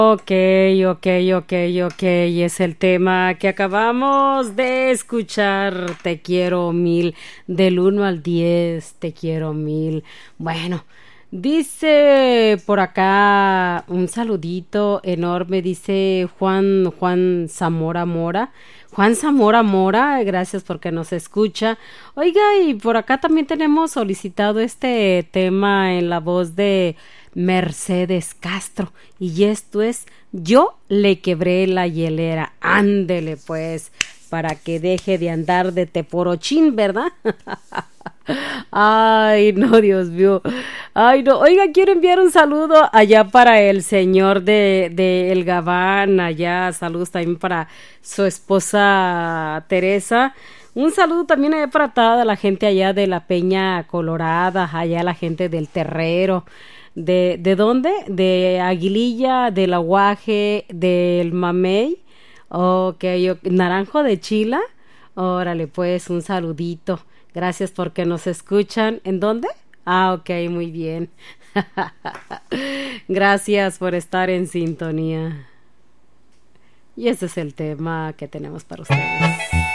Ok, ok, ok, ok. Es el tema que acabamos de escuchar. Te quiero mil. Del 1 al 10, te quiero mil. Bueno, dice por acá un saludito enorme. Dice Juan Zamora Mora. Juan Zamora Mora, gracias porque nos escucha. Oiga, y por acá también tenemos solicitado este tema en la voz de Mercedes Castro. Y esto es Yo le quebré la hielera. Ándele pues, para que deje de andar de teporochín, ¿verdad? Ay, no, Dios mío. Ay, no. Oiga, quiero enviar un saludo allá para el señor de El Gabán, allá. Saludos también para su esposa Teresa. Un saludo también allá para toda la gente allá de la Peña Colorada, allá la gente del Terrero. ¿De dónde? De Aguililla, del Aguaje, del Mamey. Ok, Naranjo de Chila. Órale, pues, un saludito. Gracias porque nos escuchan. ¿En dónde? Ah, ok, muy bien. Gracias por estar en sintonía. Y ese es el tema que tenemos para ustedes.